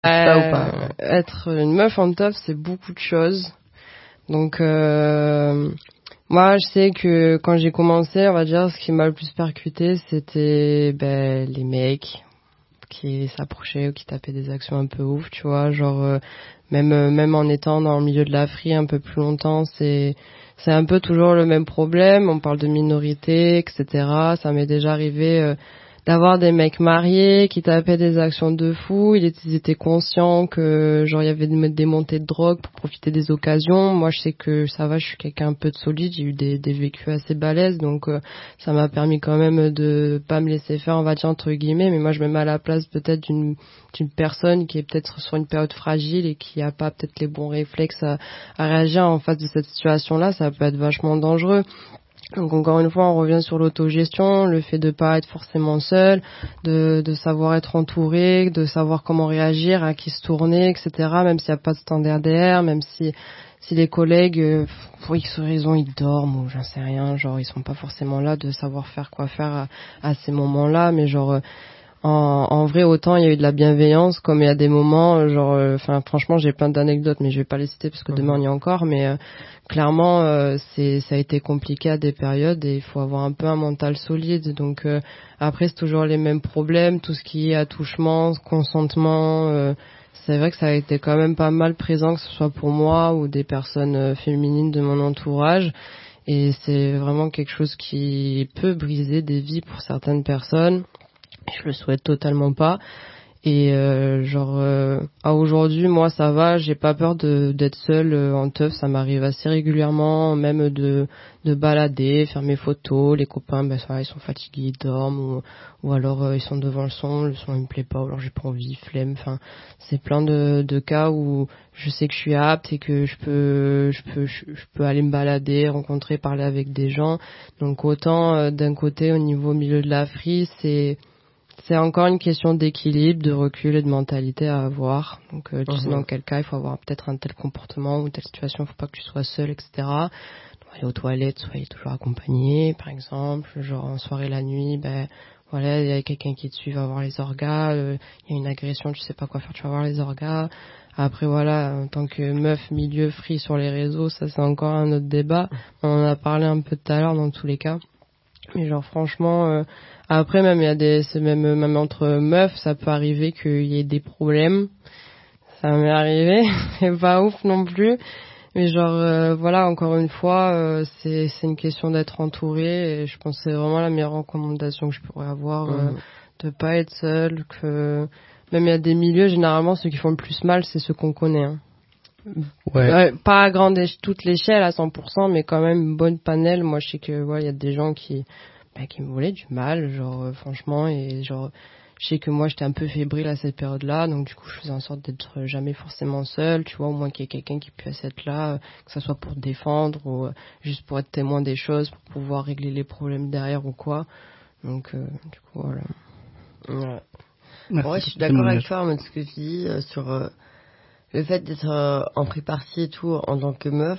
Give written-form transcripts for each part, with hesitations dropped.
Ça ou pas? Être une meuf en teuf, c'est beaucoup de choses. Donc, moi, je sais que quand j'ai commencé, on va dire, ce qui m'a le plus percuté, c'était les mecs qui s'approchaient ou qui tapaient des actions un peu ouf, tu vois. Genre, même en étant dans le milieu de la free un peu plus longtemps, c'est un peu toujours le même problème. On parle de minorité, etc. Ça m'est déjà arrivé d'avoir des mecs mariés qui tapaient des actions de fou. Ils étaient conscients que genre il y avait des montées de drogue pour profiter des occasions. Moi, je sais que ça va, je suis quelqu'un un peu de solide. J'ai eu des vécus assez balèzes, donc ça m'a permis quand même de pas me laisser faire, on va dire entre guillemets. Mais moi, je me mets à la place peut-être d'une personne qui est peut-être sur une période fragile et qui a pas peut-être les bons réflexes à réagir en face de cette situation-là. Ça peut être vachement dangereux. Donc encore une fois, on revient sur l'autogestion, le fait de pas être forcément seul, de savoir être entouré, de savoir comment réagir, à qui se tourner, etc. Même s'il n'y a pas de standard derrière, même si les collègues, pour X raison, ils dorment ou j'en sais rien, genre ils sont pas forcément là de savoir faire quoi faire à ces moments-là, mais genre en vrai, autant il y a eu de la bienveillance, comme il y a des moments, genre, franchement, j'ai plein d'anecdotes, mais je vais pas les citer parce que demain on y est encore, mais clairement, ça a été compliqué à des périodes et il faut avoir un peu un mental solide. Donc après, c'est toujours les mêmes problèmes, tout ce qui est attouchement, consentement. C'est vrai que ça a été quand même pas mal présent, que ce soit pour moi ou des personnes féminines de mon entourage. Et c'est vraiment quelque chose qui peut briser des vies pour certaines personnes. Je le souhaite totalement pas. Et à aujourd'hui, moi ça va, j'ai pas peur d'être seule en teuf, ça m'arrive assez régulièrement, même de balader, faire mes photos, les copains ils sont fatigués, ils dorment ou alors ils sont devant le son il me plaît pas, ou alors j'ai pas envie, flemme, c'est plein de cas où je sais que je suis apte et que je peux aller me balader, rencontrer, parler avec des gens. Donc autant d'un côté au niveau milieu de la free, c'est encore une question d'équilibre, de recul et de mentalité à avoir. Donc, tu sais dans quel cas il faut avoir peut-être un tel comportement ou telle situation, il faut pas que tu sois seul, etc. Donc, aller aux toilettes, soyez toujours accompagné, par exemple. Genre en soirée la nuit, voilà, il y a quelqu'un qui te suit, va voir les orgas. Il y a une agression, tu sais pas quoi faire, tu vas voir les orgas. Après voilà, en tant que meuf milieu free sur les réseaux, ça c'est encore un autre débat. On en a parlé un peu tout à l'heure dans tous les cas. Mais genre franchement, après même il y a c'est même entre meufs, ça peut arriver qu'il y ait des problèmes. Ça m'est arrivé, c'est pas ouf non plus. Mais genre voilà, encore une fois, c'est une question d'être entouré et je pense que c'est vraiment la meilleure recommandation que je pourrais avoir, de pas être seul. Que même il y a des milieux, généralement ceux qui font le plus mal, c'est ceux qu'on connaît. Hein. Ouais. Pas à toute l'échelle à 100%, mais quand même une bonne panel. Moi, je sais que voilà, il y a des gens qui me voulaient du mal, genre franchement, et genre je sais que moi j'étais un peu fébrile à cette période-là, donc du coup je faisais en sorte d'être jamais forcément seule, tu vois, au moins qu'il y ait quelqu'un qui puisse être là, que ça soit pour défendre ou juste pour être témoin des choses, pour pouvoir régler les problèmes derrière ou quoi. Donc du coup voilà. Ouais. Ouais, je suis d'accord avec toi en ce que tu dis sur le fait d'être en pris parti et tout en tant que meuf.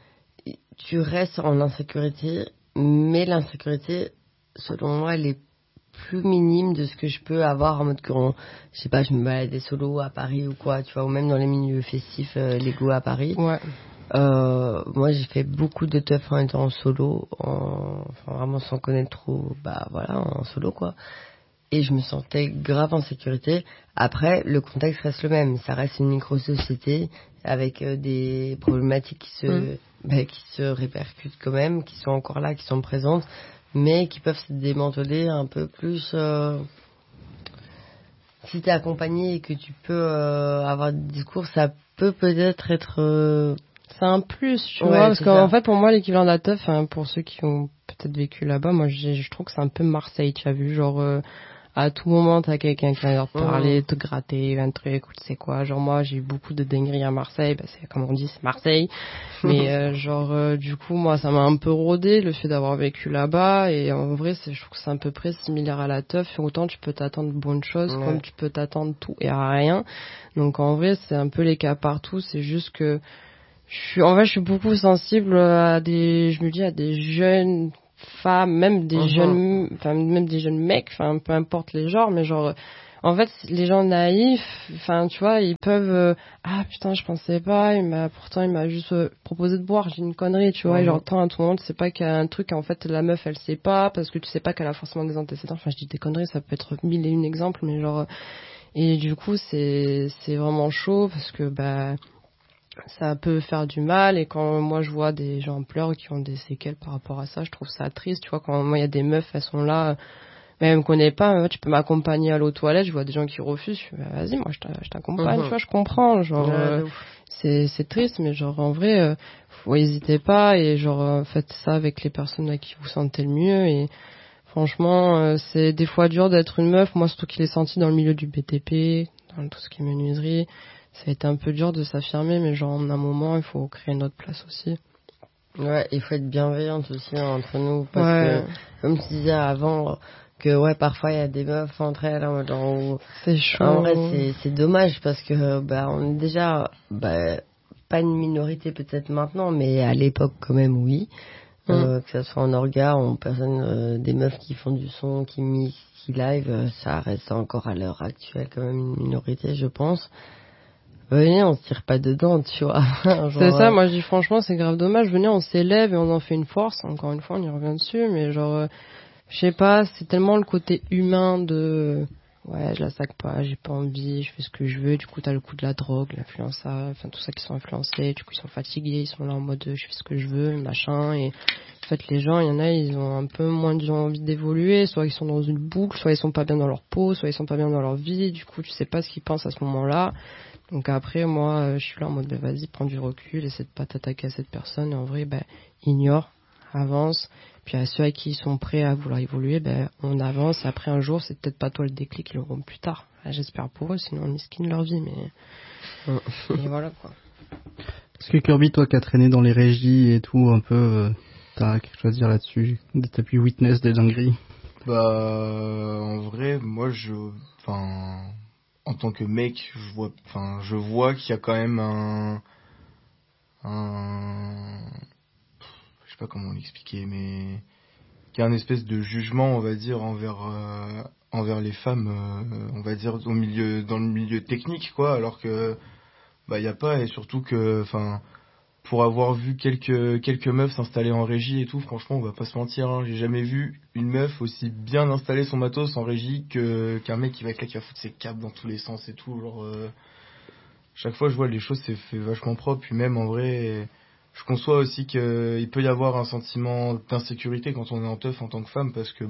Tu restes en insécurité, mais l'insécurité, selon moi, elle est plus minime de ce que je peux avoir en mode que, je sais pas, je me baladais solo à Paris ou quoi, tu vois, ou même dans les milieux festifs légaux à Paris. Ouais. Moi, j'ai fait beaucoup de teuf en étant en solo, vraiment sans connaître trop, en solo, quoi. Et je me sentais grave en sécurité. Après, le contexte reste le même. Ça reste une micro-société avec des problématiques qui se répercutent quand même, qui sont encore là, qui sont présentes, mais qui peuvent se démanteler un peu plus si t'es accompagné et que tu peux avoir des discours. Ça peut peut-être être c'est un plus, tu vois, parce qu'en fait, pour moi, l'équivalent de la teuf, pour ceux qui ont peut-être vécu là-bas, moi, je trouve que c'est un peu Marseille, tu as vu, genre, à tout moment, t'as quelqu'un qui vient te parler, te gratter, un truc, ou tu sais quoi. Genre, moi, j'ai eu beaucoup de dingueries à Marseille, c'est comme on dit, c'est Marseille. Mais, du coup, moi, ça m'a un peu rodé, le fait d'avoir vécu là-bas, et en vrai, je trouve que c'est à peu près similaire à la teuf. Autant tu peux t'attendre de bonnes choses, comme tu peux t'attendre tout et à rien. Donc, en vrai, c'est un peu les cas partout, c'est juste que je suis beaucoup sensible à des jeunes femmes, même des jeunes, même des jeunes mecs, peu importe les genres, mais genre, En fait, les gens naïfs, enfin, tu vois, ils peuvent, ah putain, je pensais pas, pourtant il m'a juste proposé de boire, j'ai une connerie, tu vois, et genre, tant à tout le monde, tu sais pas qu'il y a un truc, en fait, la meuf, elle sait pas, parce que tu sais pas qu'elle a forcément des antécédents, enfin, je dis des conneries, ça peut être 1001 exemples, mais genre, et du coup, c'est vraiment chaud, parce que, bah, ça peut faire du mal, et quand moi je vois des gens pleurer qui ont des séquelles par rapport à ça, je trouve ça triste, tu vois, quand moi il y a des meufs, elles sont là, mais elle me connaît pas, tu peux m'accompagner à l'eau toilette, je vois des gens qui refusent, je fais, bah, vas-y, moi je t'accompagne, tu vois, je comprends, genre, c'est triste, mais genre, en vrai, faut hésiter pas, et genre, faites ça avec les personnes à qui vous sentez le mieux, et franchement, c'est des fois dur d'être une meuf, moi surtout qu'il est senti dans le milieu du BTP, dans tout ce qui est menuiserie, ça a été un peu dur de s'affirmer, mais genre, en un moment, il faut créer notre place aussi. Ouais, il faut être bienveillante aussi entre nous, parce que, comme tu disais avant, que ouais, parfois il y a des meufs entre elles, hein, genre, c'est chaud. En vrai, c'est dommage, parce que, bah, on est déjà, bah, pas une minorité peut-être maintenant, mais à l'époque quand même, oui. Que ça soit en orga, en personne, des meufs qui font du son, qui mixent, qui live, ça reste encore à l'heure actuelle quand même une minorité, je pense. Venez, on se tire pas dedans, tu vois. Genre, c'est ça, moi je dis franchement, c'est grave dommage. Venez, on s'élève et on en fait une force. Encore une fois, on y revient dessus, mais genre, je sais pas, c'est tellement le côté humain de, ouais, je la sac pas, j'ai pas envie, je fais ce que je veux. Du coup, t'as le coup de la drogue, l'influence, enfin tout ça qui sont influencés. Du coup, ils sont fatigués, ils sont là en mode, je fais ce que je veux, machin. Et en fait, les gens, il y en a, ils ont un peu moins envie d'évoluer. Soit ils sont dans une boucle, soit ils sont pas bien dans leur peau, soit ils sont pas bien dans leur vie. Du coup, tu sais pas ce qu'ils pensent à ce moment-là. Donc après, moi, je suis là en mode, vas-y, prends du recul, essaie de pas t'attaquer à cette personne. Et en vrai, ignore, avance. Puis à ceux à qui ils sont prêts à vouloir évoluer, on avance. Après un jour, c'est peut-être pas toi le déclic, ils l'auront plus tard. J'espère pour eux, sinon on esquine leur vie, mais et voilà quoi. Est-ce que Kirby, toi qui as traîné dans les régies et tout, un peu, t'as quelque chose à dire là-dessus? T'as pu witness des dingueries? Bah, en vrai, moi, en tant que mec, je vois qu'il y a quand même je sais pas comment l'expliquer, mais qu'il y a un espèce de jugement, on va dire, envers les femmes, on va dire, dans le milieu technique, quoi, alors que, il y a pas, et surtout que, pour avoir vu quelques meufs s'installer en régie et tout, franchement, on va pas se mentir, hein, j'ai jamais vu une meuf aussi bien installer son matos en régie qu'un mec qui va être là, qui va foutre ses câbles dans tous les sens et tout. Genre, chaque fois, je vois les choses, c'est fait vachement propre. Puis même, en vrai, je conçois aussi qu'il peut y avoir un sentiment d'insécurité quand on est en teuf en tant que femme, parce que,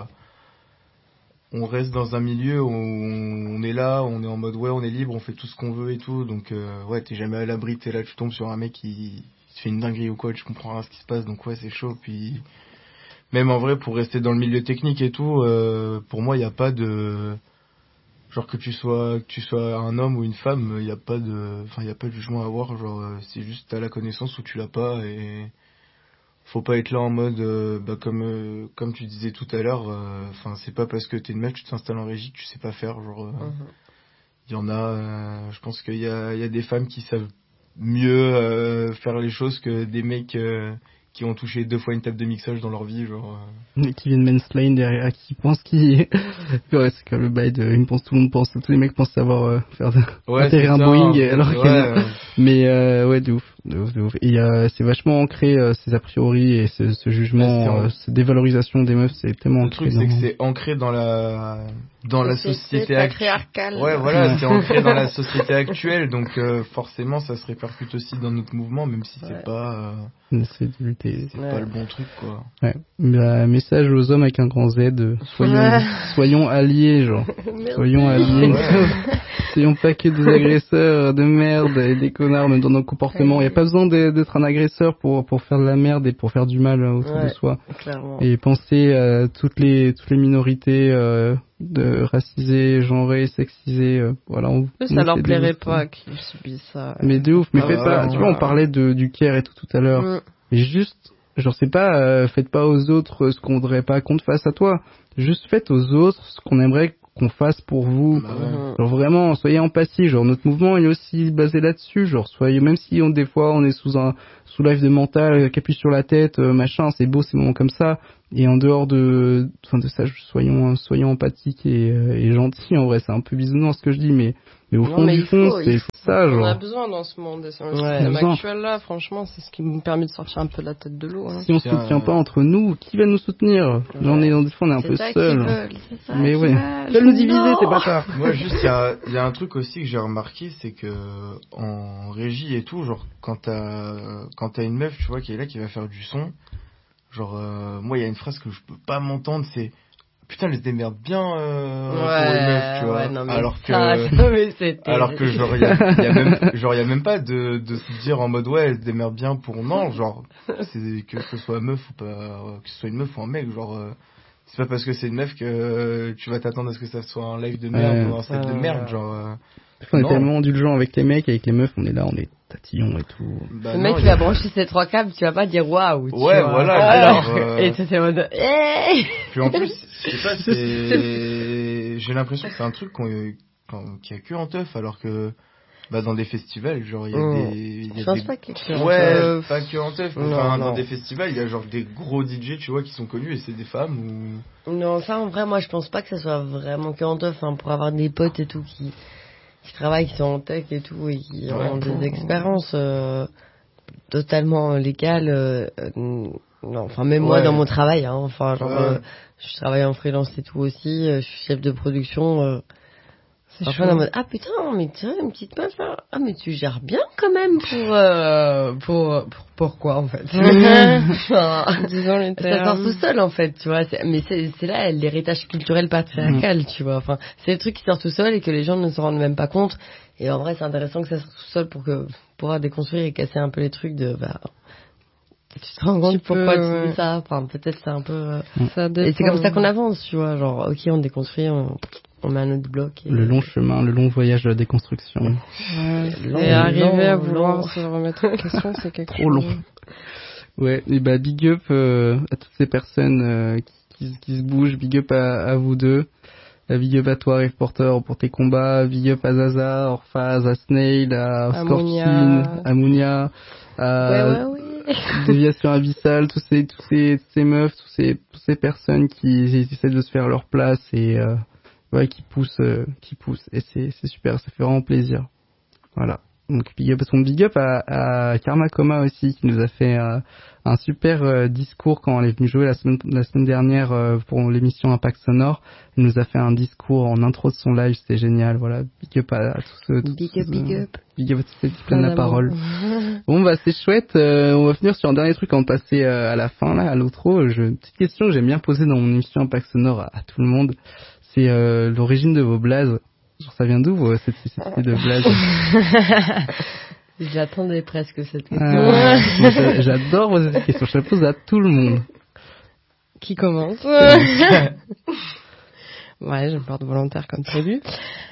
on reste dans un milieu où on est là, on est en mode ouais, on est libre, on fait tout ce qu'on veut et tout, donc ouais, t'es jamais à l'abri, t'es là, tu tombes sur un mec qui te fait une dinguerie ou quoi, tu comprends rien à ce qui se passe, donc ouais, c'est chaud. Puis même en vrai, pour rester dans le milieu technique et tout, pour moi, il y a pas de genre que tu sois un homme ou une femme, il y a pas de jugement à avoir, genre c'est juste t'as la connaissance ou tu l'as pas, et faut pas être là en mode comme tu disais tout à l'heure, c'est pas parce que t'es une meuf tu t'installes en régie que tu sais pas faire, genre il y en a, je pense qu'il y a des femmes qui savent mieux faire les choses que des mecs qui ont touché 2 fois une table de mixage dans leur vie, genre et qui viennent mansplain derrière, qui pensent ouais, c'est comme le bail de tout le monde pense, tous les mecs pensent savoir faire atterrir un Boeing, alors que mais ouais, de ouf. Et c'est vachement ancré, ces a priori et ce jugement, cette dévalorisation des meufs, c'est tellement ancré. Le truc, c'est que c'est ancré dans la société patriarcale. Ouais, voilà, c'est ancré dans la société actuelle, donc forcément, ça se répercute aussi dans notre mouvement, même si c'est pas pas le bon truc, quoi. Ouais. Message aux hommes avec un grand Z, soyons alliés, genre. Soyons alliés. Soyons pas que des agresseurs de merde et des connards même dans nos comportements. Il y a pas besoin d'être un agresseur pour faire de la merde et pour faire du mal autour de soi. Clairement. Et penser à toutes les minorités de racisées, genrées, sexisées, voilà. Ça leur plairait pas qu'ils subissent ça. Mais de ouf, mais faites pas. Tu vois, on parlait du care et tout à l'heure. Mais juste, genre c'est pas, faites pas aux autres ce qu'on voudrait pas qu'on te fasse à toi. Juste faites aux autres ce qu'on aimerait qu'on fasse pour vous. Genre vraiment, soyez empathie. Genre notre mouvement il est aussi basé là-dessus. Genre soyez, même si des fois on est sous live de mental, capuche sur la tête, machin, c'est beau ces moments comme ça. Et en dehors de ça, soyons empathiques et gentils. En vrai, c'est un peu bisounours ce que je dis, mais au fond du fond, c'est ça, genre. On a besoin dans ce monde, et sur le système actuel là, franchement, c'est ce qui nous permet de sortir un peu la tête de l'eau. Hein. Si on se soutient pas entre nous, qui va nous soutenir? J'en ai des fois, on est un peu seul. Mais ouais. Veulent nous diviser, c'est pas ça. Moi, juste, il y a un truc aussi que j'ai remarqué, c'est que en régie et tout, genre quand t'as une meuf, tu vois, qui est là, qui va faire du son. Genre, moi, il y a une phrase que je peux pas m'entendre, c'est putain, elle se démerde bien pour une meuf, tu vois. Non, alors que genre, il y a même pas de se dire en mode ouais, elle se démerde bien pour non, genre, c'est que ce soit meuf ou pas, que ce soit une meuf ou un mec, genre, c'est pas parce que c'est une meuf que tu vas t'attendre à ce que ça soit un live de merde ou un set de merde, genre. On est tellement indulgent avec les mecs, avec les meufs, on est là, on est tatillon et tout. Bah le mec qui va brancher ses 3 câbles, tu vas pas dire waouh. Ouais, voilà. Alors, et tu t'es en mode Puis en plus, je sais pas, j'ai l'impression que c'est un truc qu'il y a que en teuf, alors que dans des festivals, genre il y a des je pense pas qu'il y a ouais, pas que en teuf, enfin dans des festivals, il y a genre des gros DJ, tu vois, qui sont connus et c'est des femmes ou non, ça en vrai, moi je pense pas que ça soit vraiment que en teuf, hein, pour avoir des potes et tout qui travaillent, qui sont en tech et tout, et qui ont des expériences totalement légales. Non, enfin même moi dans mon travail, hein, enfin genre je travaille en freelance et tout aussi, je suis chef de production. Parfois en mode ah putain, mais tiens, une petite meuf là, ah mais tu gères bien quand même pourquoi en fait. Disons les termes. Ça sort tout seul en fait, tu vois. Mais c'est là l'héritage culturel patriarcal, tu vois. Enfin, c'est le truc qui sort tout seul et que les gens ne se rendent même pas compte. Et en vrai, c'est intéressant que ça sorte tout seul pour pouvoir déconstruire et casser un peu les trucs de tu te rends compte pourquoi tu dis ça. Enfin, peut-être c'est un peu. Et c'est comme ça qu'on avance, tu vois. Genre, ok, on déconstruit, on met un autre bloc. Le long chemin, le long voyage de la déconstruction. Et arriver à vouloir se remettre en question, c'est quelque chose. Trop long. Ouais, et big up à toutes ces personnes qui se bougent. Big up à vous deux. Big up à toi, Rave Porter, pour tes combats. Big up à Zaza, Orphaz, à Snail, à Scorpion, à Mounia, à Déviation Abyssale, tous ces meufs, toutes ces personnes qui essaient de se faire leur place et qui poussent. Et c'est super, ça fait vraiment plaisir. Voilà. Donc big up à Karma Coma aussi, qui nous a fait un super discours quand elle est venue jouer la semaine dernière pour l'émission Impact Sonore. Elle nous a fait un discours en intro de son live, c'était génial. Voilà, big up à tous ceux. Big up à tous ceux qui prennent la parole. Bon c'est chouette. On va finir sur un dernier truc avant de passer à la fin là, à l'outro. Une petite question que j'aime bien poser dans mon émission Impact Sonore à tout le monde. C'est l'origine de vos blazes. Genre, ça vient d'où cette idée de blague? J'attendais presque cette question. J'adore poser cette question. Je la pose à tout le monde. Qui commence? Ouais, je me porte volontaire comme prévu.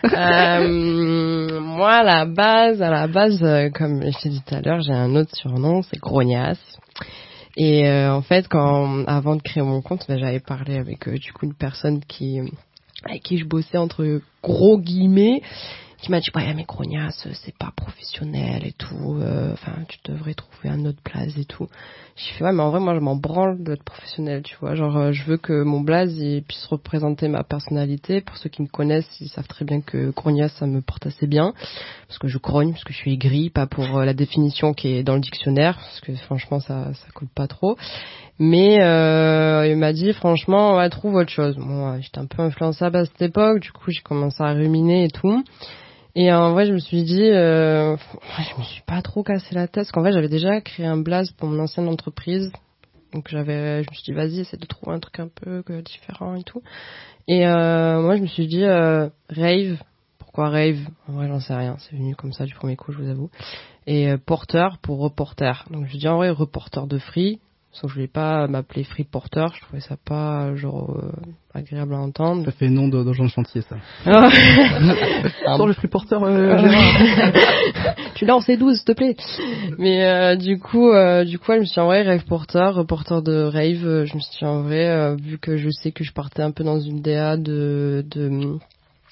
Moi, à la base, comme je t'ai dit tout à l'heure, j'ai un autre surnom, c'est Grognasse. Et en fait, avant de créer mon compte, j'avais parlé avec du coup une personne avec qui je bossais entre gros guillemets, qui m'a dit ouais mais Grognasse c'est pas professionnel et tout, enfin tu devrais trouver un autre blaze et tout. J'ai fait ouais mais en vrai moi je m'en branle d'être professionnel, tu vois, genre je veux que mon blaze il puisse représenter ma personnalité. Pour ceux qui me connaissent, ils savent très bien que Grognasse ça me porte assez bien, parce que je grogne, parce que je suis aigri, pas pour la définition qui est dans le dictionnaire, parce que franchement ça colle pas trop. Mais il m'a dit franchement ouais, trouve autre chose. Moi j'étais un peu influençable à cette époque, du coup j'ai commencé à ruminer et tout. Et en vrai je me suis dit je me suis pas trop cassé la tête, parce qu'en fait j'avais déjà créé un blaze pour mon ancienne entreprise. Donc je me suis dit vas-y essaie de trouver un truc un peu différent et tout. Et moi je me suis dit Rave. Pourquoi Rave? En vrai j'en sais rien, c'est venu comme ça du premier coup, je vous avoue. Et Porter pour reporter. Donc je dis en vrai reporter de free. Sauf que je voulais pas m'appeler Free Porter, je trouvais ça pas agréable à entendre. Ça fait nom d'agent de chantier ça. Sors le Free Porter Gérard. Tu lances ces 12 s'il te plaît. Mais du coup je me suis en vrai Rave Porter, reporter de Rave, je me suis en vrai vu que je sais que je partais un peu dans une DA de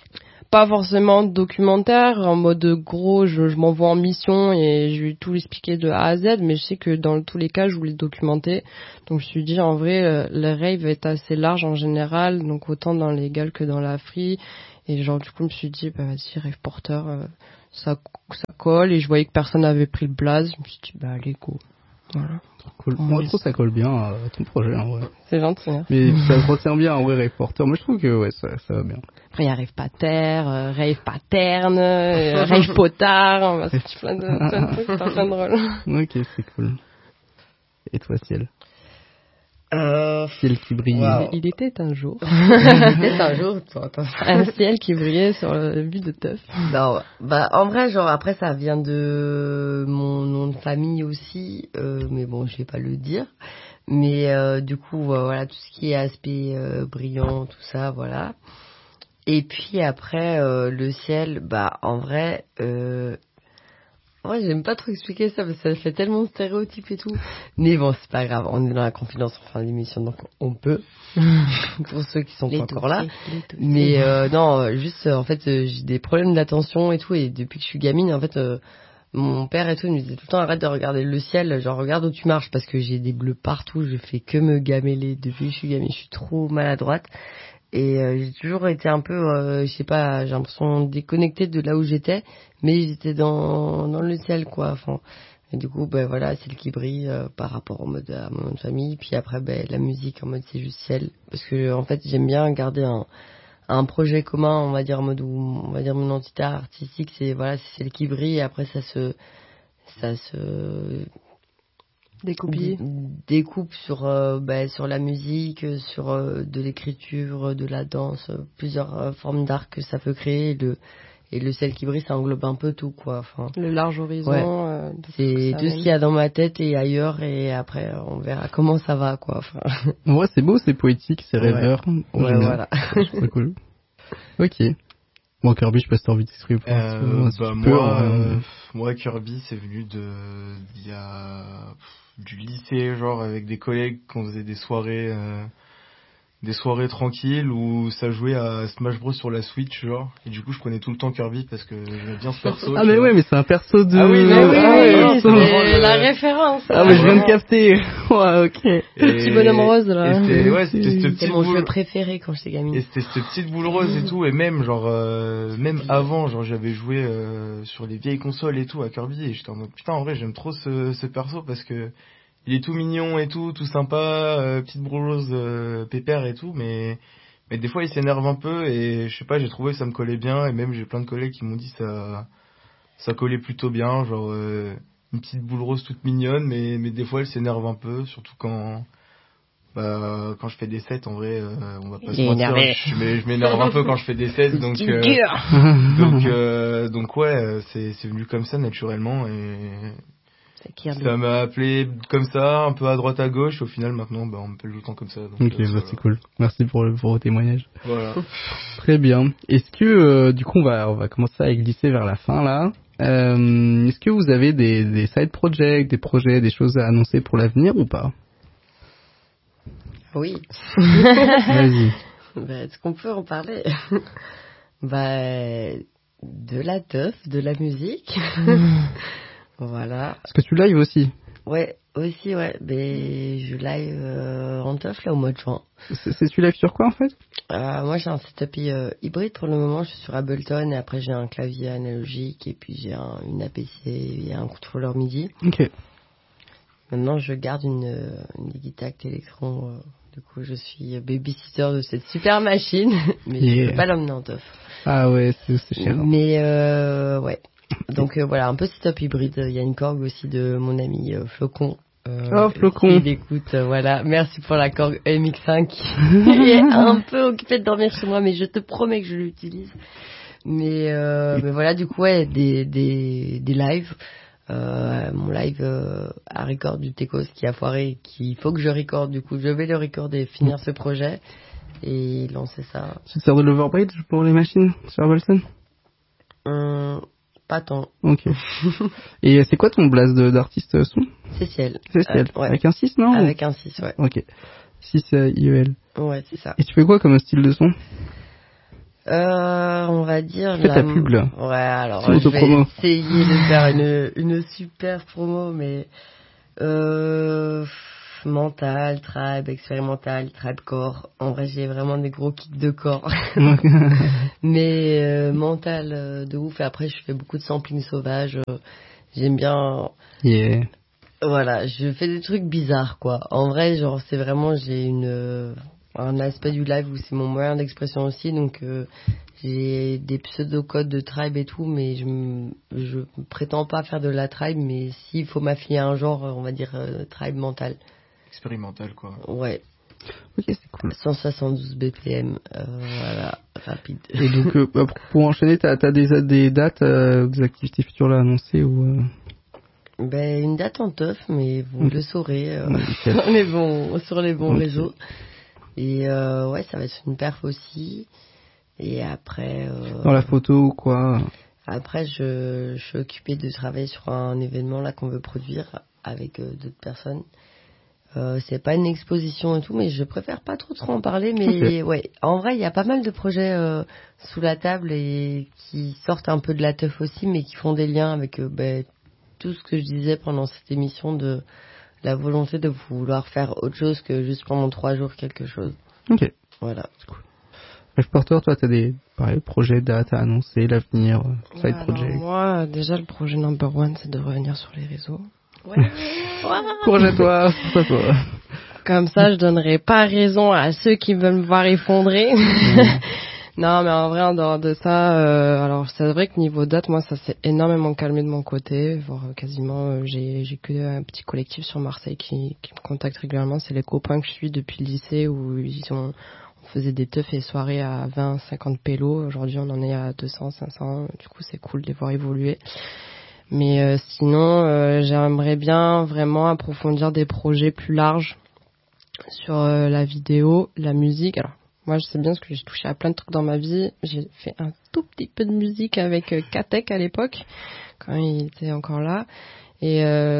pas forcément documentaire, en mode gros, je m'envoie en mission et je vais tout expliquer de A à Z, mais je sais que dans tous les cas, je voulais documenter. Donc je me suis dit, en vrai, le rave est assez large en général, donc autant dans les Galles que dans la free. Et genre, du coup, je me suis dit, bah vas-y, Rave Porter, ça colle. Et je voyais que personne n'avait pris le blaze. Je me suis dit, bah allez, go. Voilà. Cool. Moi, je trouve que ça colle bien à ton projet, en vrai. C'est gentil. Hein. Mais ça se retient bien, en vrai, Rave Porter. Moi, je trouve que, ouais, ça va bien. Après, il y a Rave Pater, Rave Paterne, Rave Potard. On va sortir plein de trucs, c'est plein de drôle. Ok, c'est cool. Et toi, Ciel? Ciel qui brille. Wow. Il était un jour. C'était un jour, Un ciel qui brillait sur le but de Teuf. Non, bah en vrai, genre après ça vient de mon nom de famille aussi, mais bon, je vais pas le dire. Mais du coup, voilà, tout ce qui est aspect brillant, tout ça, voilà. Et puis après, le ciel, bah en vrai, ouais, j'aime pas trop expliquer ça parce que ça fait tellement de stéréotypes et tout. Mais bon, c'est pas grave, on est dans la confidence en fin d'émission, donc on peut. Pour ceux qui sont pas encore là. Mais non, juste en fait, j'ai des problèmes d'attention et tout, et depuis que je suis gamine, en fait, mon père et tout, il me disait tout le temps arrête de regarder le ciel, genre regarde où tu marches parce que j'ai des bleus partout, je fais que me gameler depuis que je suis gamine, je suis trop maladroite. Et j'ai toujours été un peu, je sais pas, j'ai l'impression déconnectée de là où j'étais, mais j'étais dans le ciel, quoi. Enfin, et du coup, ben voilà, ciel qui brille par rapport au mode à mon nom de famille. Puis après, ben la musique en mode c'est juste ciel, parce que en fait j'aime bien garder un projet commun, on va dire en mode où on va dire mon entité artistique, c'est voilà, c'est ciel qui brille. Et après ça se découpe sur sur la musique, sur de l'écriture, de la danse, plusieurs formes d'art que ça peut créer. Et le ciel qui brille, ça englobe un peu tout, quoi. Enfin, le large horizon. Ouais. C'est tout ce qu'il y a dans ma tête et ailleurs, et après on verra comment ça va, quoi. Enfin... Ouais, c'est beau, c'est poétique, c'est rêveur. Ouais, voilà. C'est cool. Ok. Bon, Kirby, je sais pas si t'as envie de t'exprimer. Moi, Kirby, c'est venu du lycée, genre, avec des collègues, qu'on faisait des soirées tranquilles où ça jouait à Smash Bros sur la Switch, genre. Et du coup, je prenais tout le temps Kirby parce que j'aimais bien ce perso. Ah, mais ouais, mais c'est un perso de... Ah oui, oui, c'est la référence. Ah, mais je viens de capter. Ouais, ok. Petit bonhomme rose, là. C'est mon jeu préféré quand j'étais gamine. Et c'était cette petite boule rose et tout, et même, genre, même avant, genre, j'avais joué sur les vieilles consoles et tout à Kirby, et j'étais en mode, putain, en vrai, j'aime trop ce perso parce que il est tout mignon et tout sympa, petite brouleuse pépère et tout, mais des fois il s'énerve un peu, et je sais pas, j'ai trouvé que ça me collait bien, et même j'ai plein de collègues qui m'ont dit ça collait plutôt bien, genre une petite boule rose toute mignonne, mais des fois elle s'énerve un peu, surtout quand je fais des sets, en vrai, on va pas se mentir, je m'énerve un peu quand je fais des sets, donc ouais, c'est venu comme ça naturellement, et ça m'a appelé comme ça, un peu à droite à gauche. Au final, maintenant, on m'appelle tout le temps comme ça. Donc, ok, c'est cool. Merci pour vos témoignages. Voilà. Très bien. Est-ce que, du coup, on va commencer à glisser vers la fin, là. Est-ce que vous avez des side projects, des projets, des choses à annoncer pour l'avenir ou pas? Oui. Vas-y. Est-ce qu'on peut en parler? De la teuf, de la musique. Voilà. Est-ce que tu live aussi? Ouais, aussi, ouais. Mais je live en teuf là au mois de juin. Tu live sur quoi en fait? Moi j'ai un setup hybride pour le moment. Je suis sur Ableton et après j'ai un clavier analogique et puis j'ai une APC et un contrôleur MIDI. Ok. Maintenant je garde une Digitact Electron. Du coup je suis babysitter de cette super machine, mais je peux pas l'emmener en teuf. Ah ouais, c'est cher. Mais ouais. Donc voilà, un peu setup hybride. Il y a une Korg aussi de mon ami Flocon. Flocon. Il écoute, voilà. Merci pour la Korg MX5. Il est un peu occupé de dormir chez moi, mais je te promets que je l'utilise. Mais voilà, du coup, ouais, des lives. Mon live à record du Tecos qui a foiré, qu'il faut que je recorde. Du coup, je vais le recorder, finir ce projet et lancer ça. Tu te sers de l'Overbridge pour les machines sur Ableton? Pas tant. Ok. Et c'est quoi ton blast d'artiste son? C'est Ciel. C'est Ciel. Ouais. Avec un 6, non? Avec un 6, ouais. Ok. 6 IEL. Ouais, c'est ça. Et tu fais quoi comme style de son? On va dire... Fais ta pub, là. Ouais, alors, je vais essayer de faire une super promo, mais... mental, tribe, expérimental, tribe core. En vrai, j'ai vraiment des gros kicks de corps. Mais mental de ouf. Et après, je fais beaucoup de sampling sauvage. J'aime bien... Yeah. Voilà, je fais des trucs bizarres, quoi. En vrai, genre, c'est vraiment... J'ai un aspect du live où c'est mon moyen d'expression aussi. Donc, j'ai des pseudo-codes de tribe et tout. Mais je prétends pas faire de la tribe. Mais s'il faut m'affilier à un genre, on va dire tribe mental. Expérimental, quoi. Ouais. Ok, c'est cool. 172 BPM, voilà, rapide. Et donc, pour enchaîner, t'as des dates, des activités futures là annoncées ou Ben, une date en teuf, mais vous le saurez sur les bons réseaux. Et ouais, ça va être une perf aussi. Et après... dans la photo ou quoi? Après, je suis occupée de travailler sur un événement là qu'on veut produire avec d'autres personnes. C'est pas une exposition et tout, mais je préfère pas trop en parler. Mais ouais, en vrai, il y a pas mal de projets sous la table et qui sortent un peu de la teuf aussi, mais qui font des liens avec tout ce que je disais pendant cette émission de la volonté de vouloir faire autre chose que juste pendant 3 jours quelque chose. Ok. Voilà. C'est cool. Porter, toi, t'as des projets, dates à annoncer, l'avenir, side project? Moi, déjà, le projet number one, c'est de revenir sur les réseaux. Ouais. Courage à toi, c'est toi. Comme ça, je donnerai pas raison à ceux qui veulent me voir effondrer. Non, mais en vrai, en dehors de ça, alors c'est vrai que niveau date, moi, ça s'est énormément calmé de mon côté. Voire quasiment, j'ai que un petit collectif sur Marseille qui me contacte régulièrement. C'est les copains que je suis depuis le lycée où on faisait des teufs et soirées à 20, 50 pélos. Aujourd'hui, on en est à 200, 500. Du coup, c'est cool de les voir évoluer. Mais sinon, j'aimerais bien vraiment approfondir des projets plus larges sur la vidéo, la musique. Alors, moi, je sais bien parce que j'ai touché à plein de trucs dans ma vie. J'ai fait un tout petit peu de musique avec Katek à l'époque, quand il était encore là. Et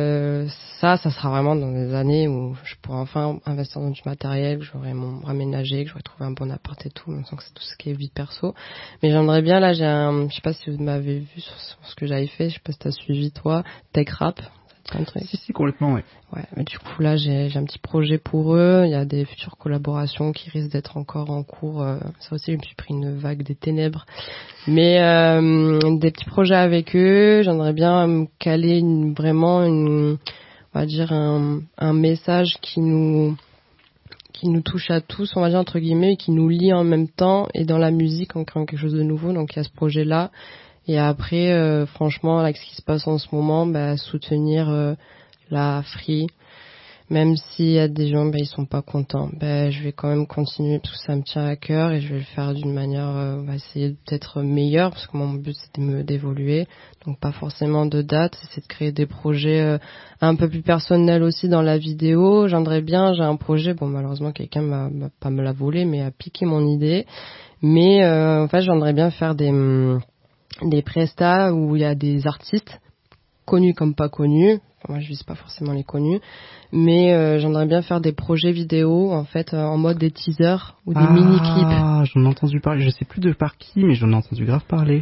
ça sera vraiment dans des années où je pourrai enfin investir dans du matériel, que j'aurai raménagé, que j'aurai trouvé un bon appart et tout, même sans que c'est tout ce qui est vie perso. Mais j'aimerais bien, là, je sais pas si vous m'avez vu sur ce que j'avais fait, je sais pas si t'as suivi toi, Tech Rap. Si, complètement, ouais. Ouais, mais du coup, là, j'ai un petit projet pour eux. Il y a des futures collaborations qui risquent d'être encore en cours. Ça aussi, je me suis pris une vague des ténèbres. Mais des petits projets avec eux. J'aimerais bien me caler on va dire, un message qui nous touche à tous, on va dire, entre guillemets, et qui nous lie en même temps. Et dans la musique, en créant quelque chose de nouveau. Donc, il y a ce projet-là. Et après, franchement, avec ce qui se passe en ce moment, soutenir la Free, même s'il y a des gens, ils sont pas contents, je vais quand même continuer parce que ça me tient à cœur et je vais le faire d'une manière, on va essayer d'être meilleur parce que mon but c'est d'évoluer, donc pas forcément de date, c'est de créer des projets un peu plus personnels aussi dans la vidéo. J'ai un projet, malheureusement quelqu'un m'a pas me l'a volé, mais a piqué mon idée, mais en fait j'aimerais bien faire des prestats où il y a des artistes connus comme pas connus. Enfin, moi je vise pas forcément les connus, mais j'aimerais bien faire des projets vidéo en fait en mode des teasers ou des mini-clips. Ah, j'en ai entendu parler, je sais plus de par qui, mais j'en ai entendu grave parler.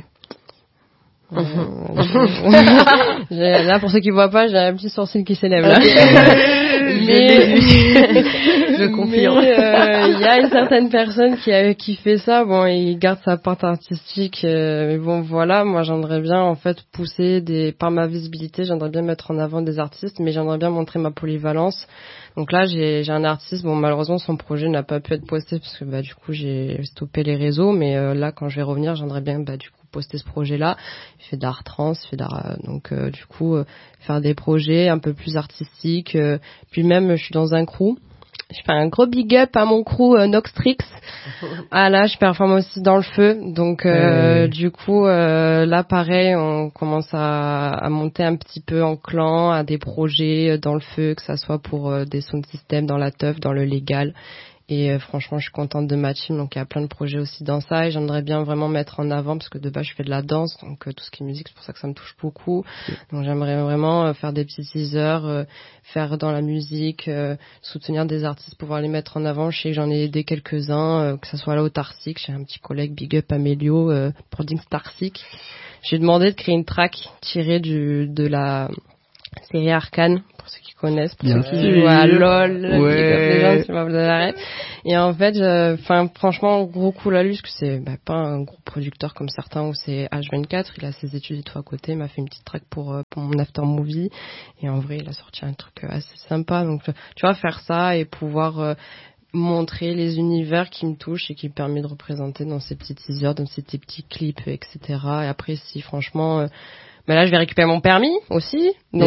Là pour ceux qui voient pas, j'ai un petit sourcil qui s'élève là. Mais je confirme. Il y a une certaine personne qui fait ça. Il garde sa part artistique, mais voilà. Moi, j'aimerais bien en fait pousser par ma visibilité. J'aimerais bien mettre en avant des artistes, mais j'aimerais bien montrer ma polyvalence. Donc là, j'ai un artiste. Malheureusement, son projet n'a pas pu être posté parce que du coup, j'ai stoppé les réseaux. Mais là, quand je vais revenir, j'aimerais bien du coup poster ce projet-là. Il fait d'art trans, il fait d'art, donc du coup faire des projets un peu plus artistiques. Puis même, je suis dans un crew. Je fais un gros big up à mon crew Noxtrix. Là, je performe aussi dans le feu. Donc du coup, là pareil, on commence à monter un petit peu en clan, à des projets dans le feu, que ça soit pour des sound systems dans la teuf, dans le légal. Et franchement, je suis contente de ma team. Donc, il y a plein de projets aussi dans ça. Et j'aimerais bien vraiment mettre en avant, parce que de base, je fais de la danse. Donc, tout ce qui est musique, c'est pour ça que ça me touche beaucoup. Donc, j'aimerais vraiment faire des petits teasers, faire dans la musique, soutenir des artistes, pouvoir les mettre en avant. Je sais que j'en ai aidé quelques-uns, que ce soit là au Tarsic. J'ai un petit collègue, Big Up Amélio, pour Dings Tarsic. J'ai demandé de créer une track tirée de la série Arcane, pour ceux qui connaissent, pour ceux qui jouent à LOL, les gens qui m'appellent l'arrêt. Et en fait, franchement, gros coup à lui, parce que c'est pas un gros producteur comme certains où c'est H24, il a ses études et tout à côté, il m'a fait une petite track pour mon after movie. Et en vrai, il a sorti un truc assez sympa. Donc, tu vois, faire ça et pouvoir montrer les univers qui me touchent et qui me permet de représenter dans ces petits teasers, dans ces petits clips, etc. Et après, si franchement... là, je vais récupérer mon permis aussi. Donc,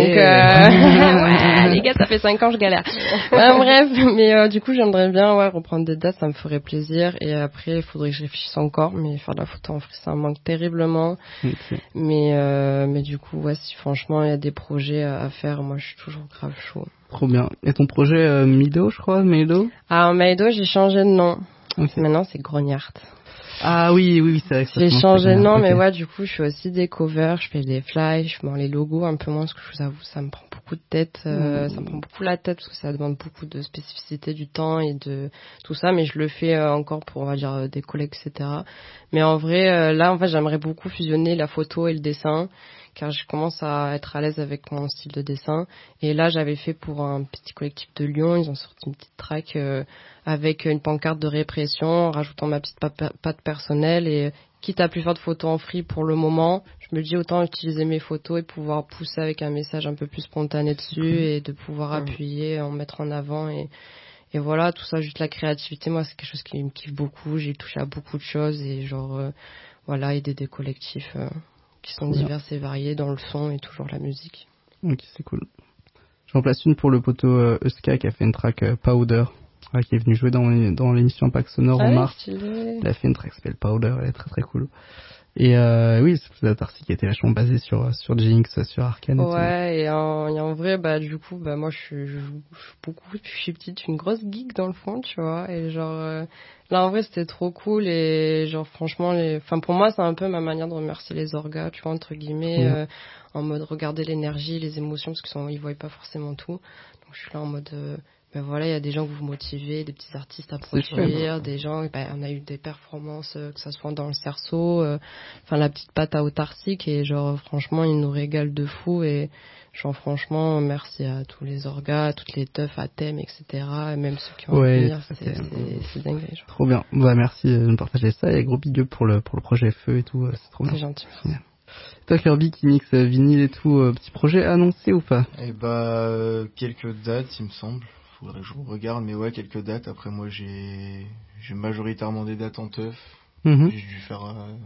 ouais, les gars, ça fait 5 ans, je galère. Bref, mais du coup, j'aimerais bien reprendre des dates, ça me ferait plaisir. Et après, il faudrait que je réfléchisse encore. Mais faire de la photo en free, ça me manque terriblement. Okay. Mais du coup, si franchement, il y a des projets à faire, moi, je suis toujours grave chaud. Trop bien. Et ton projet Mido, je crois, Maido? Ah, Maido, j'ai changé de nom. Okay. Maintenant, c'est Grognard. Ah oui, c'est vrai que ça. J'ai changé de nom, mais du coup, je fais aussi des covers, je fais des flyers, je fais les logos un peu moins, parce que je vous avoue, ça me prend beaucoup de tête, ça me prend beaucoup la tête, parce que ça demande beaucoup de spécificité du temps et de tout ça, mais je le fais encore pour, on va dire, des collègues, etc. Mais en vrai, là, en fait, j'aimerais beaucoup fusionner la photo et le dessin, car je commence à être à l'aise avec mon style de dessin. Et là, j'avais fait pour un petit collectif de Lyon, ils ont sorti une petite track avec une pancarte de répression, en rajoutant ma petite patte personnelle. Et quitte à plus faire de photos en free pour le moment, je me dis autant utiliser mes photos et pouvoir pousser avec un message un peu plus spontané dessus et de pouvoir appuyer, en mettre en avant. Et voilà, tout ça, juste la créativité, moi, c'est quelque chose qui me kiffe beaucoup. J'ai touché à beaucoup de choses et aider des collectifs... qui sont divers et variés dans le son et toujours la musique. Ok, c'est cool. J'en place une pour le poteau Euska qui a fait une track Powder, qui est venu jouer dans l'émission Impact Sonore en mars. Il a fait une track qui s'appelle Powder, elle est très très cool. Et oui, c'est la partie qui était vachement basée sur Jinx, sur Arcane. Ouais, et en vrai, du coup, moi je joue beaucoup depuis que je suis petite, une grosse geek dans le fond, tu vois. Et là en vrai c'était trop cool et franchement, pour moi c'est un peu ma manière de remercier les orgas, tu vois, entre guillemets, en mode regarder l'énergie, les émotions, parce qu'ils voient pas forcément tout. Donc je suis là en mode... il y a des gens que vous motivez, des petits artistes à produire, des gens, on a eu des performances, que ça soit dans le cerceau, la petite patte à autarcique, et franchement, ils nous régalent de fou, et franchement, merci à tous les orgas, à toutes les teufs à thème, etc., et même ceux qui vont venir, c'est dingue. Trop bien, merci de nous partager ça, et gros big up pour le projet Feu et tout, c'est trop bien. C'est gentil. Toi, Kirby, qui mixe vinyle et tout, petit projet annoncé ou pas? Quelques dates, il me semble. Faudrait que je regarde, mais quelques dates. Après, moi, j'ai majoritairement des dates en teuf. J'ai dû faire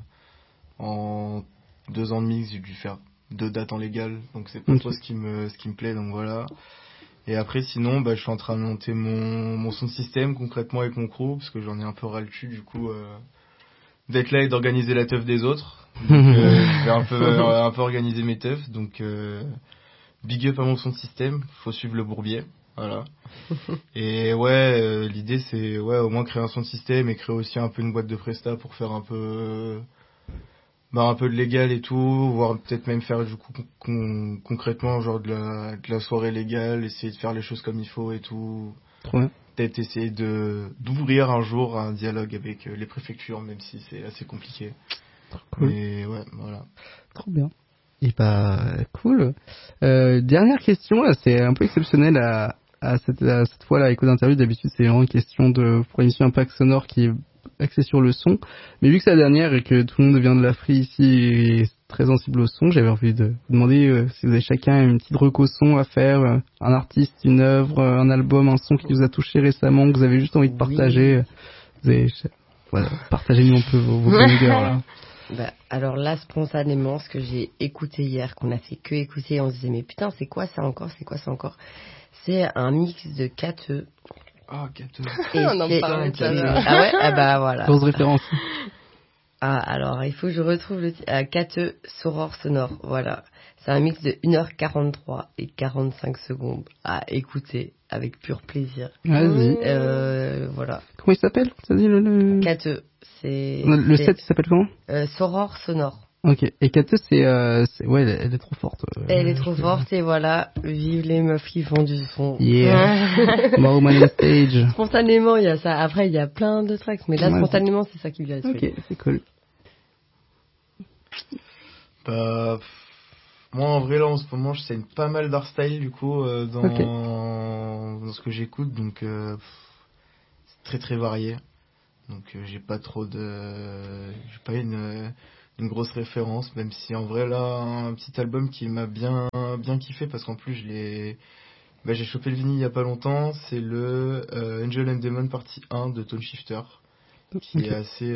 en 2 ans de mix, j'ai dû faire 2 dates en légal, donc c'est pas trop ce qui me plaît, donc voilà. Et après, sinon, je suis en train de monter mon son de système concrètement avec mon crew, parce que j'en ai un peu ras le cul du coup d'être là et d'organiser la teuf des autres. Donc je vais un peu organiser mes teufs. Donc big up à mon son de système, faut suivre le bourbier. Voilà. Et l'idée c'est au moins créer un son de système et créer aussi un peu une boîte de presta pour faire un peu de légal et tout, voire peut-être même faire du coup concrètement de la soirée légale, essayer de faire les choses comme il faut et tout. Trop bien. Peut-être essayer d'ouvrir un jour un dialogue avec les préfectures, même si c'est assez compliqué. Cool. Mais voilà. Trop bien. Et cool. Dernière question, là, c'est un peu exceptionnel à cette fois-là, avec d'interview. D'habitude, c'est vraiment une question pour l'émission Impact Sonore qui est axée sur le son. Mais vu que c'est la dernière et que tout le monde vient de la free ici et est très sensible au son, j'avais envie de vous demander si vous avez chacun une petite reco son à faire, un artiste, une œuvre, un album, un son qui vous a touché récemment, que vous avez juste envie de partager. Partagez-nous un peu vos bangers, là. Alors là, spontanément, ce que j'ai écouté hier, qu'on a fait que écouter, on se disait, mais putain, c'est quoi ça encore? C'est un mix de 4E. Ah, 4E. On en parlait tout à l'heure. Ah ouais? Ah voilà. Grosse référence. Ah, alors, il faut que je retrouve le titre. Kate Soror Sonore, voilà. C'est un mix de 1h43 et 45 secondes à écouter avec pur plaisir. Vas-y. Voilà. Comment il s'appelle? Ça dit Kate, c'est... Le set, il s'appelle comment? Soror Sonore. Ok. Et Kate, ouais, elle est trop forte. Elle est trop forte et voilà, vive les meufs qui font du son. Yeah. More woman on stage. Spontanément, il y a ça. Après, il y a plein de tracks, mais là, spontanément, c'est ça qui vient à l'esprit. Ok, c'est cool. Bah, moi, en vrai, là, en ce moment, je saigne pas mal d'hardstyle, du coup, dans ce que j'écoute, donc c'est très très varié. Donc, j'ai pas une grosse référence, même si en vrai, là, un petit album qui m'a bien kiffé, parce qu'en plus, j'ai chopé le vinyle il y a pas longtemps, c'est le Angel and Demon partie 1 de Tone Shifter. Qui est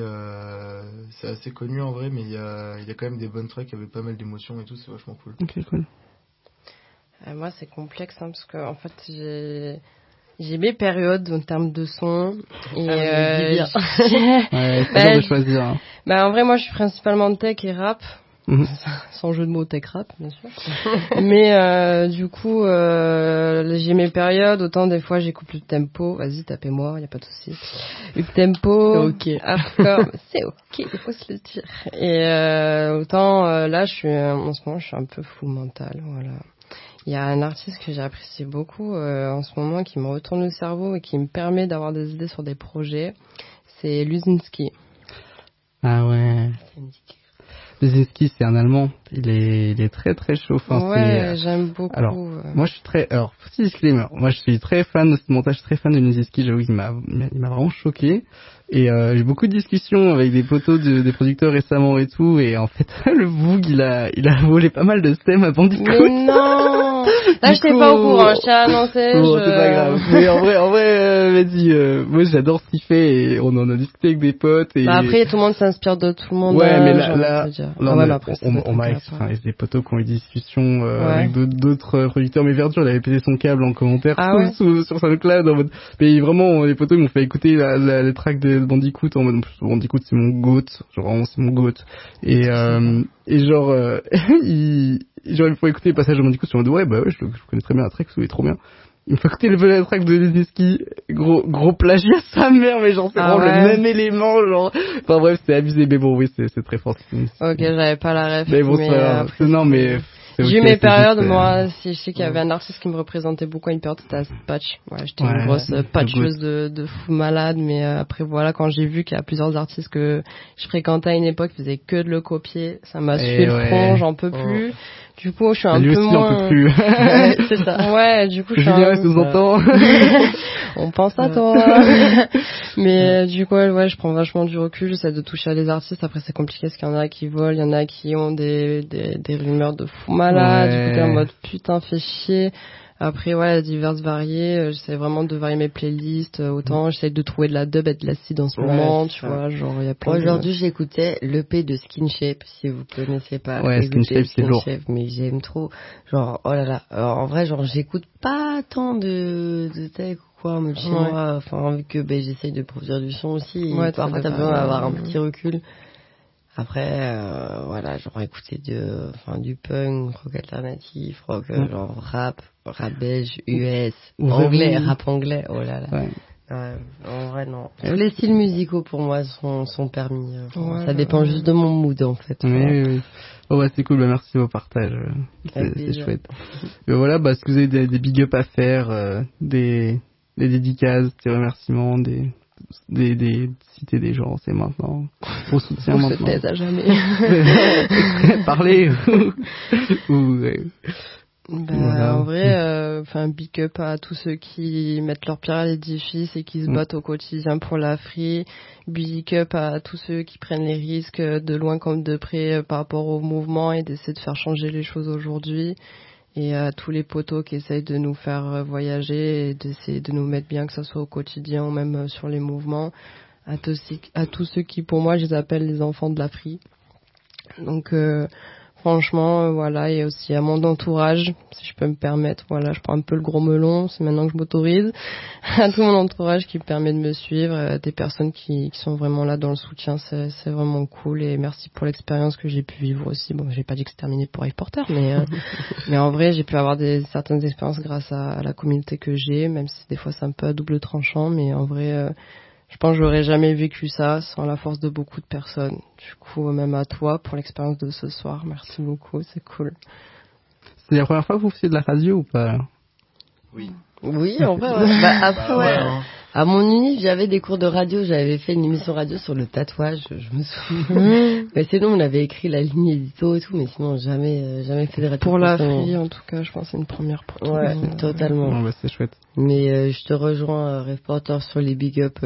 c'est assez connu en vrai, mais il y a quand même des bonnes tracks avec pas mal d'émotions et tout, c'est vachement cool. Ok, cool. Moi, c'est complexe, parce que en fait, j'ai mes périodes en termes de son. Et ouais, c'est dur de choisir. Hein. En vrai, moi, je suis principalement tech et rap. Sans jeu de mots, tech rap, bien sûr. Mais du coup, j'ai mes périodes. Autant des fois, j'écoute le tempo. Vas-y, tapez-moi, y a pas de souci. Le tempo, hardcore, c'est ok, il faut se le dire. Et autant là, en ce moment, je suis un peu full mental. Voilà. Il y a un artiste que j'ai apprécié beaucoup en ce moment, qui me retourne le cerveau et qui me permet d'avoir des idées sur des projets. C'est Luzinski. Ah ouais. Luzinski, c'est un Allemand. Il est très très chaud. Enfin, ouais, j'aime beaucoup. Alors, moi, je suis très. Alors, petit disclaimer. Moi, je suis très fan de ce montage, très fan de Luzinski. J'avoue qu'il m'a vraiment choqué. Et j'ai beaucoup de discussions avec des potos des producteurs récemment et tout. Et en fait, le Boog, il a volé pas mal de stems à Bandicoot. Mais non. Là, je t'ai pas au courant. Je t'ai annoncé. Bon, c'est pas grave. Mais en vrai, vas-y. Moi, j'adore ce qu'il fait et on en a discuté avec des potes. Et... après, tout le monde s'inspire de tout le monde. Ouais, mais là, on m'a des potos qui ont eu des discussions avec d'autres producteurs. Mais Verdure, il avait pété son câble en commentaire sur SoundCloud en mode. Mais vraiment, les potos m'ont fait écouter les tracks de Bandicoot en mode. Bandicoot, c'est mon goat. Genre vraiment, c'est mon goat. Et genre, il me faut écouter le passage de Bandicoot sur mode ouais, je connais très bien la track, c'est trop bien. Il me faut écouter le track de Luzinski, gros plagiat sa mère, mais genre c'est vraiment le même élément, genre. Enfin bref, c'est abusé, mais bon oui, c'est très fort. Ok, j'avais pas la ref. Mais bon, j'ai eu mes périodes, moi, je sais qu'il y avait un artiste qui me représentait beaucoup à une période, c'était Patch. Ouais, j'étais une grosse patcheuse de fou malade, mais après voilà, quand j'ai vu qu'il y a plusieurs artistes que je fréquentais à une époque qui faisaient que de le copier, ça m'a sué le front, j'en peux plus. Du coup, je suis un peu moins... on peut plus. C'est ça. Ouais, du coup, je suis sous-entend. On pense à toi. Mais du coup, ouais, je prends vachement du recul, j'essaie de toucher à les artistes. Après, c'est compliqué parce qu'il y en a qui volent, il y en a qui ont des rumeurs de fous malades. Du coup, t'es en mode putain, fais chier. Après, ouais, diverses variées. J'essaie vraiment de varier mes playlists. Autant, j'essaie de trouver de la dub et de l'acide en ce moment, tu vois. Genre, il y a plein Aujourd'hui, j'écoutais l'EP de Skin-Shape, si vous connaissez pas. Ouais, Skin-Shape, c'est lourd. Mais j'aime trop. Genre, oh là là. Alors, en vrai, genre, j'écoute pas tant de tech ou quoi, mais chez moi, enfin, vu que, j'essaye de produire du son aussi. Ouais, parfois, t'as besoin d'avoir un petit recul. Après, voilà, genre écouter du punk, rock alternatif, rock genre rap belge, US, anglais, rap anglais, oh là là. Ouais. En vrai, non. Tous les styles musicaux pour moi sont permis. Ça dépend juste de mon mood en fait. Oui. Oh c'est cool, merci au partage. C'est chouette. Et voilà, est-ce que vous avez des big up à faire, des dédicaces, des remerciements, citer des gens, c'est maintenant. Au soutien maintenant. On se taise à jamais. Parler En vrai, big up à tous ceux qui mettent leur pierre à l'édifice et qui se battent au quotidien pour l'Afrique. Big up à tous ceux qui prennent les risques de loin comme de près par rapport au mouvement et d'essayer de faire changer les choses aujourd'hui. Et à tous les potos qui essayent de nous faire voyager et d'essayer de nous mettre bien, que ce soit au quotidien ou même sur les mouvements. À tous ceux qui, pour moi, je les appelle les enfants de l'Afrique. Donc, Franchement, voilà, et aussi à mon entourage, si je peux me permettre, voilà, je prends un peu le gros melon, c'est maintenant que je m'autorise, à tout mon entourage qui me permet de me suivre, des personnes qui sont vraiment là dans le soutien, c'est vraiment cool, et merci pour l'expérience que j'ai pu vivre aussi. Bon, j'ai pas dit que c'est terminé pour iPorter, mais en vrai, j'ai pu avoir certaines expériences grâce à la communauté que j'ai, même si des fois c'est un peu à double tranchant, mais en vrai, je pense que j'aurais jamais vécu ça sans la force de beaucoup de personnes. Du coup, même à toi pour l'expérience de ce soir. Merci beaucoup, c'est cool. C'est la première fois que vous faisiez de la radio ou pas? Oui. Oui, en vrai, ouais. Après, ouais. À mon uni, j'avais des cours de radio. J'avais fait une émission radio sur le tatouage, je me souviens. Mais sinon, on avait écrit la ligne édito et tout, mais sinon, jamais fait de radio. Pour la fille, en tout cas, je pense que c'est une première pour toi. Ouais, totalement. Bon, bah, c'est chouette. Mais je te rejoins, Reporter, sur les big up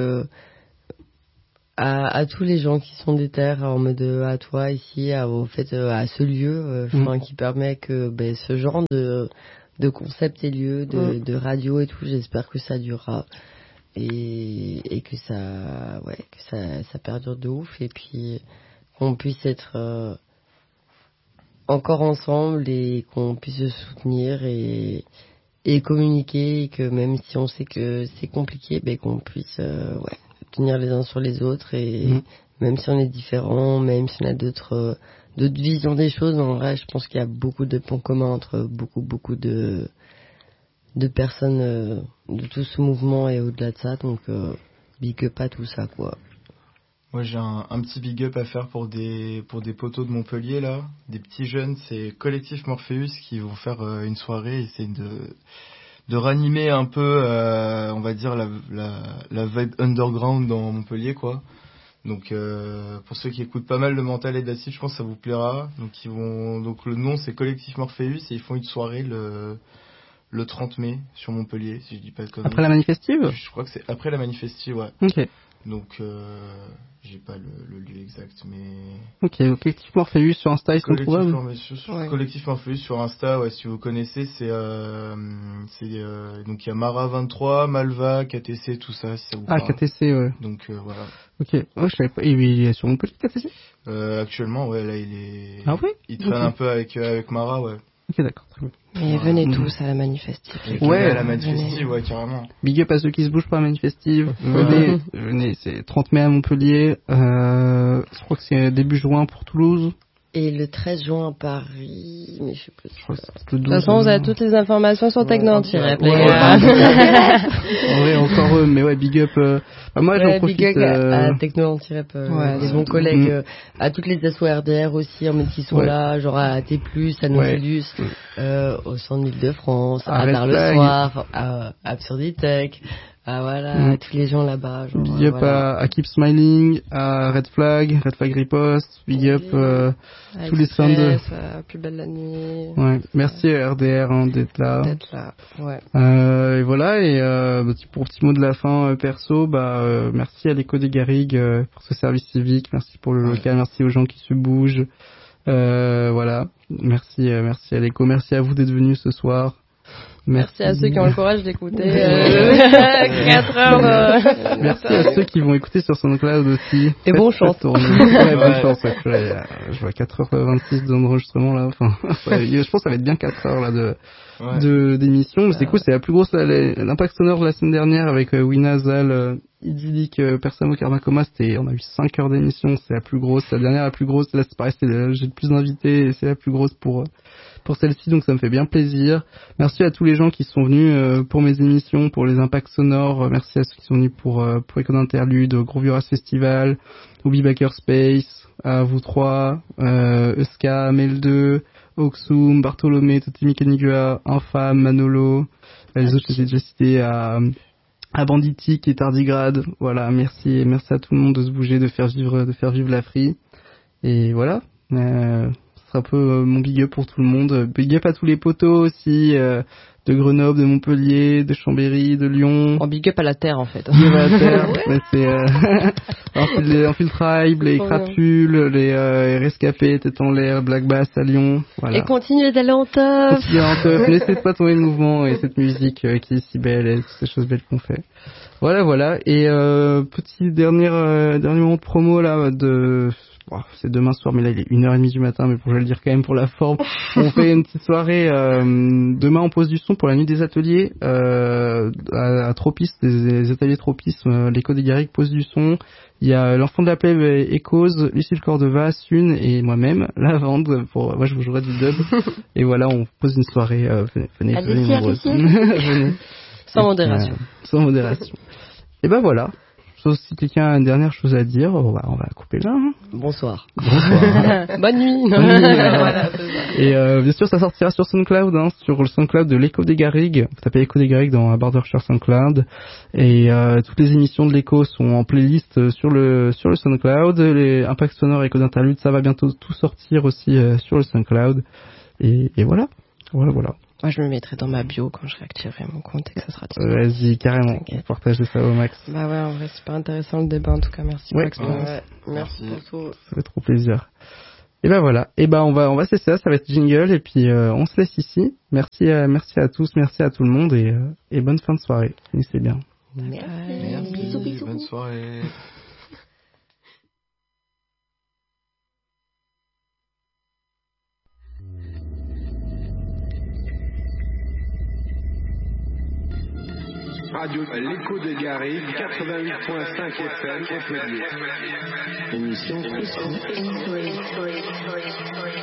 à tous les gens qui sont des terres, en mode à toi ici, au fait, à ce lieu, qui permet que ce genre de concept ait lieu, de radio et tout. J'espère que ça durera et que ça perdure de ouf, et puis qu'on puisse être encore ensemble et qu'on puisse se soutenir et communiquer, et que même si on sait que c'est compliqué, qu'on puisse tenir les uns sur les autres, et même si on est différents, même si on a d'autres visions des choses, en vrai, je pense qu'il y a beaucoup de points communs entre beaucoup de personnes de tout ce mouvement et au-delà de ça, donc big up à tout ça, quoi. Moi, j'ai un petit big up à faire pour des poteaux de Montpellier, là, des petits jeunes. C'est Collectif Morpheus qui vont faire une soirée, essayer de ranimer un peu, on va dire, la vibe underground dans Montpellier, quoi. Donc pour ceux qui écoutent pas mal le Mental et d'Acide, je pense que ça vous plaira. Donc le nom, c'est Collectif Morpheus, et ils font une soirée le 30 mai sur Montpellier, si je dis pas de conneries. Après la manifestive? Je crois que c'est après la manifestive, ouais. Ok. Donc j'ai pas le lieu exact, mais... Ok, Collectif Morpheus sur Insta, ils sont trouvables? Collectif Morpheus sur Insta, ouais, si vous connaissez, donc il y a Mara23, Malva, KTC, tout ça, si ça vous parle. KTC, ouais. Donc voilà. Ok, je savais pas, il est sur Montpellier, KTC? Actuellement, ouais, là il est... Ah ouais? Il traîne un peu avec Mara, ouais. Ok, d'accord, très bien. Et venez tous à la manifestive. Ouais, à la manifestive, ouais, carrément. Big up à ceux qui se bougent pour la manifestive. Venez, c'est 30 mai à Montpellier. Je crois que c'est début juin pour Toulouse. Et le 13 juin à Paris, mais je sais plus. De toute façon, vous avez toutes les informations sur Techno-Anti-Rap, les gars. En vrai, encore eux, mais ouais, big up. Moi, j'en profite. Big up à Techno-Anti-Rap, des bons collègues, à toutes les assos RDR aussi, en mode qui sont là, genre à T+, à Nautilus, au centre d'Île-de-France, à Dar le Soir, à Absurditech. Ah voilà, tous les gens là-bas. Genre, big up à Keep Smiling, à Red Flag Riposte, big up tous les stands de... Plus belle la nuit. Ouais, merci à RDR d'être là. Ouais. Et voilà, et pour petit mot de la fin perso, merci à l'Écho des Garrigues pour ce service civique, merci pour le local, merci aux gens qui se bougent. Voilà, merci à l'Écho, merci à vous d'être venus ce soir. Merci à ceux qui ont le courage d'écouter 4 heures. Merci à ceux qui vont écouter sur SoundCloud aussi. Et bon chance. Bonne chance. Je vois 4h26 d'enregistrement là. Enfin, je pense que ça va être bien 4 heures là d'émission. Mais c'est cool, c'est la plus grosse, l'impact sonore de la semaine dernière avec Wina, Zal, Idyllique, Persamo, Karmakoma. On a eu 5 heures d'émission. C'est la plus grosse. La dernière, la plus grosse. Là, c'est pareil, j'ai le plus d'invités et c'est la plus grosse pour celle-ci, donc ça me fait bien plaisir. Merci à tous les gens qui sont venus pour mes émissions, pour les impacts sonores. Merci à ceux qui sont venus pour École d'Interlude, au Gros Vieux Festival, au Baker Space, à vous trois, Euska, Mel2, Oxum, Bartholomé, Totimi Canigua, Infâme, Manolo, les autres je les ai déjà cités, à Banditi qui est Tardigrade. Voilà, merci à tout le monde de se bouger, de faire vivre la Free. Et voilà. Ce sera un peu mon big up pour tout le monde. Big up à tous les potos aussi, de Grenoble, de Montpellier, de Chambéry, de Lyon. En big up à la terre en fait. Big up à la terre. C'est Enfil Tribe, les Crapules, les Rescapés, Tête en l'air, Black Bass à Lyon. Voilà. Et continuez d'aller en teuf. Laissez pas tomber le mouvement et cette musique qui est si belle et toutes ces choses belles qu'on fait. Voilà. Et petit dernier moment de promo là c'est demain soir, mais là il est 1h30 du matin, mais je vais le dire quand même pour la forme. On fait une petite soirée demain on pose du son pour la nuit des ateliers à Tropis, des ateliers Tropis, l'écho des Garrigues pose du son. Il y a l'enfant de la plèbe Echoes, Lucille Cordova, Sune et moi-même, Lavande, moi je vous jouerai du dub. Et voilà, on pose une soirée, venez nombreuses. Venez. Sans modération. Sans modération. Et ben voilà. Sauf si quelqu'un a une dernière chose à dire, on va couper là. Hein. Bonsoir. Bonne nuit. Voilà, et bien sûr, ça sortira sur SoundCloud, sur le SoundCloud de l'Écho des Garrigues. Vous tapez Écho des Garrigues dans la barre de recherche SoundCloud. Et toutes les émissions de l'Écho sont en playlist sur le SoundCloud. Les impacts sonores, Écho d'interlude, ça va bientôt tout sortir aussi sur le SoundCloud. Et voilà. Moi, je me mettrai dans ma bio quand je réactiverai mon compte et que ça sera tout. Vas-y, carrément. Partagez ça au max. Bah ouais, en vrai, super intéressant le débat. En tout cas, merci Max. Merci. Ça fait trop plaisir. Et ben voilà. Et ben on va cesser ça va être jingle et puis on se laisse ici. Merci à tous, merci à tout le monde et bonne fin de soirée. Finissez bien. Merci. Bisous. Bonne soirée. Radio L'Écho des Garrigues, 88.5 FM, Montpellier. Émission